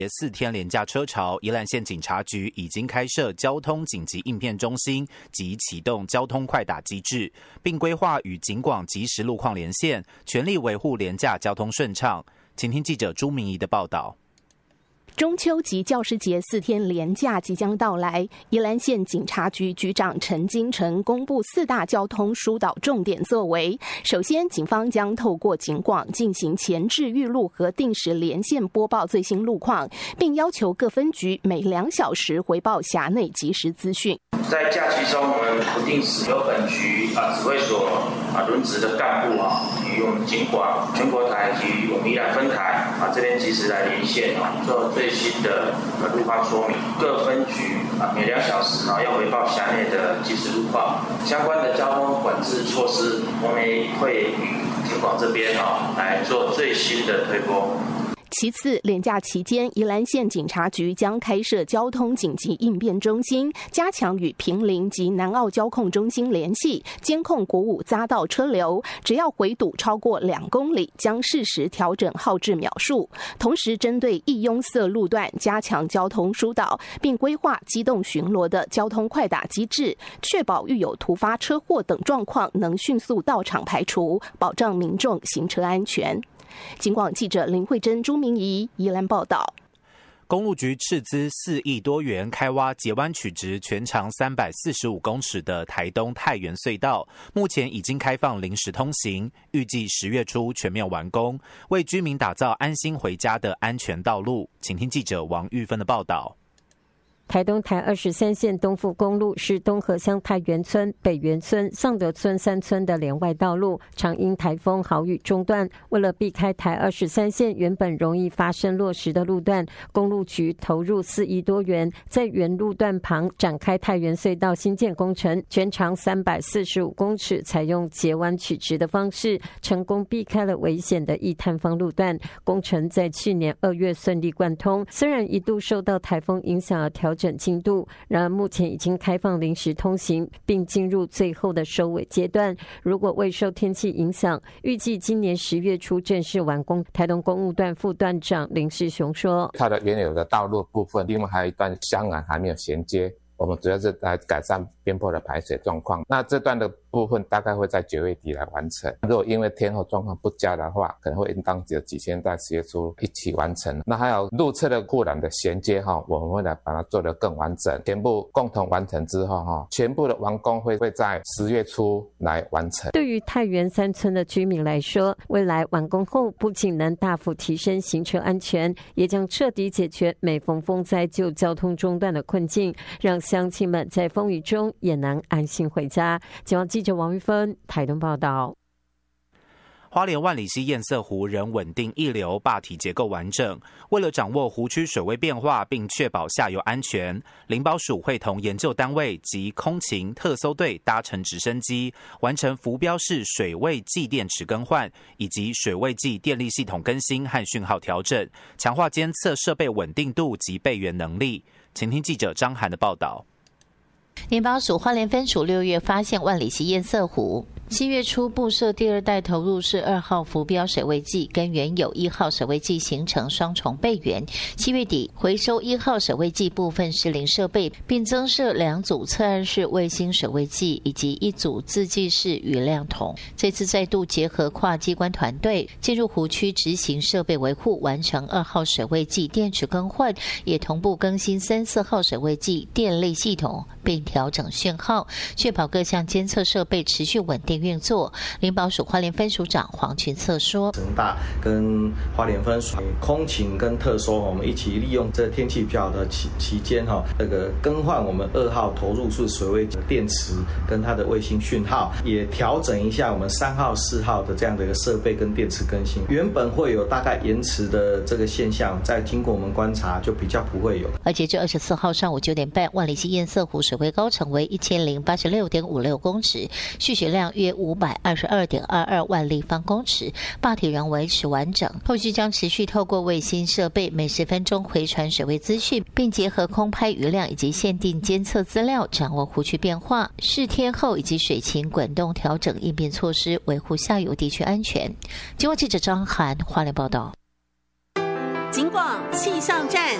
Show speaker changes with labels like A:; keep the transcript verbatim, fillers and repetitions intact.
A: 四天连假车潮，宜兰县警察局已经开设交通紧急应变中心及启动交通快打机制，并规划与警广即时路况连线，全力维护连假交通顺畅。请听记者朱明仪的报道。
B: 中秋及教师节四天连假即将到来，宜兰县警察局局长陈金城公布四大交通疏导重点作为。首先，警方将透过警广进行前置预录和定时连线播报最新路况，并要求各分局每两小时回报辖内即时资讯。
C: 在假期中，我们不定时由本局啊指挥所啊轮值的干部啊，与我们警广全国台及我们宜兰分台啊这边及时来连线啊，做最新的路况说明。各分局啊每两小时啊要回报辖内的即时路况。相关的交通管制措施，我们也会与警广这边啊来做最新的推播。
B: 其次，连假期间，宜兰县警察局将开设交通紧急应变中心，加强与坪林及南澳交控中心联系，监控国五匝道车流。只要回堵超过两公里，将适时调整号志秒数。同时，针对易拥塞路段加强交通疏导，并规划机动巡逻的交通快打机制，确保遇有突发车祸等状况能迅速到场排除，保障民众行车安全。警广记者林慧珍、朱明仪宜兰报道。
A: 公路局斥资四亿多元开挖截弯曲直、全长三百四十五公尺的台东太原隧道，目前已经开放临时通行，预计十月初全面完工，为居民打造安心回家的安全道路。请听记者王玉芬的报道。
D: 台东台二十三线东富公路是东河乡太原村、北原村、上德村三村的连外道路，常因台风豪雨中断。为了避开台二十三线原本容易发生落石的路段，公路局投入四亿多元，在原路段旁展开太原隧道新建工程，全长三百四十五公尺，采用截弯曲直的方式，成功避开了危险的易塌方路段。工程在去年二月顺利贯通，虽然一度受到台风影响而调整进度，然而目前已经开放临时通行，并进入最后的收尾阶段。如果未受天气影响，预计今年十月初正式完工。台东公务段副段长林世雄说：“
E: 它的原有的道路部分，另外还有一段香港还没有衔接，我们主要是来改善边坡的排水状况。那这段的部分大概会在九月底来完成。如果因为天候状况不佳的话，可能会应当有几天在十月初一起完成。那还有路侧的护栏的衔接哈，我们会来把它做得更完整。全部共同完成之后哈，全部的完工会会在十月初来完成。”
D: 对于太原三村的居民来说，未来完工后不仅能大幅提升行车安全，也将彻底解决每逢风灾就交通中断的困境，让乡亲们在风雨中也能安心回家。警方记者王玉芬台东报道。
A: 花莲万里溪堰塞湖仍稳定溢流，坝体结构完整。为了掌握湖区水位变化并确保下游安全，林保署会同研究单位及空勤特搜队搭乘直升机，完成浮标式水位计电池更换以及水位计电力系统更新和讯号调整，强化监测设备稳定度及备援能力。请听记者张涵的报道。
F: 林保署花莲分署六月发现万里溪堰塞湖，七月初布设第二代投入式二号浮标水位计，跟原有一号水位计形成双重备援。七月底回收一号水位计部分失灵设备，并增设两组测岸式卫星水位计以及一组自计式雨量筒。这次再度结合跨机关团队进入湖区执行设备维护，完成二号水位计电池更换，也同步更新三四号水位计电力系统，并调整讯号，确保各项监测设备持续稳定运作。林保署花莲分署长黄群策说：“
G: 成大跟花莲分署空勤跟特搜，我们一起利用这天气比较好的期期间哈，这个更换我们二号投入式水位电池跟它的卫星讯号，也调整一下我们三号、四号的这样的一个设备跟电池更新。原本会有大概延迟的这个现象，在经过我们观察就比较不会有。
F: 而截至二十四号上午九点半，万里溪堰塞湖水位高程为一千零八十六点五六公尺，蓄水量约五百二十二点二二万立方公尺，坝体仍维持完整。后续将持续透过卫星设备每十分钟回传水位资讯，并结合空拍余量以及限定监测资料，掌握湖区变化、视天候以及水情滚动调整应变措施，维护下游地区安全。经过记者张涵花莲报道。
H: 警广气象站。